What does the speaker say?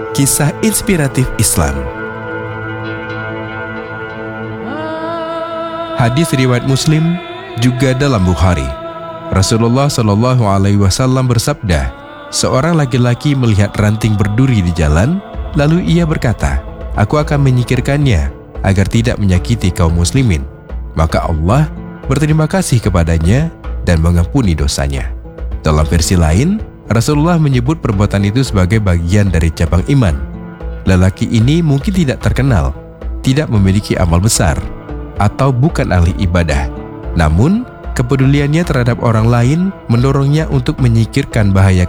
Kisah inspiratif Islam. Hadis riwayat Muslim, juga dalam Bukhari. Rasulullah SAW bersabda, seorang laki-laki melihat ranting berduri di jalan, lalu ia berkata, "Aku akan menyingkirkannya agar tidak menyakiti kaum muslimin." Maka Allah berterima kasih kepadanya dan mengampuni dosanya. Dalam versi lain, Rasulullah menyebut perbuatan itu sebagai bagian dari cabang iman. Lelaki ini mungkin tidak terkenal, tidak memiliki amal besar, atau bukan ahli ibadah. Namun, kepeduliannya terhadap orang lain mendorongnya untuk menyingkirkan bahaya